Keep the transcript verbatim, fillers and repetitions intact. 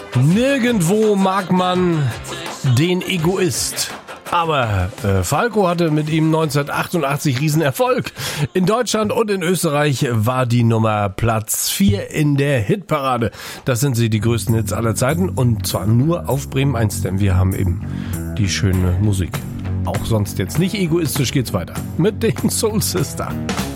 Nirgendwo mag man den Egoist. Aber äh, Falco hatte mit ihm neunzehnhundertachtundachtzig Riesenerfolg. In Deutschland und in Österreich war die Nummer Platz vier in der Hitparade. Das sind sie, die größten Hits aller Zeiten. Und zwar nur auf Bremen eins, denn wir haben eben die schöne Musik. Auch sonst jetzt nicht egoistisch geht's weiter mit den Soul Sisters.